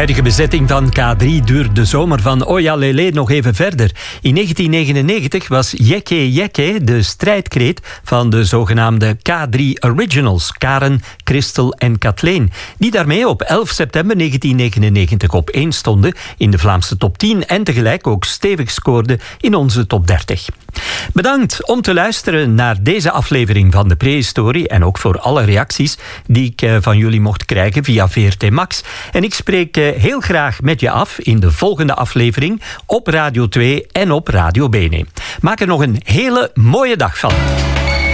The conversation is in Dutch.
huidige bezetting van K3 duurt de zomer van Oja Lele nog even verder. In 1999 was Jekke Jekke de strijdkreet van de zogenaamde K3 Originals, Karen, Christel en Kathleen, die daarmee op 11 september 1999 op 1 stonden in de Vlaamse top 10 en tegelijk ook stevig scoorden in onze top 30. Bedankt om te luisteren naar deze aflevering van de Prehistorie en ook voor alle reacties die ik van jullie mocht krijgen via VRT Max. En ik spreek heel graag met je af in de volgende aflevering op Radio 2 en op Radio Bene. Maak er nog een hele mooie dag van.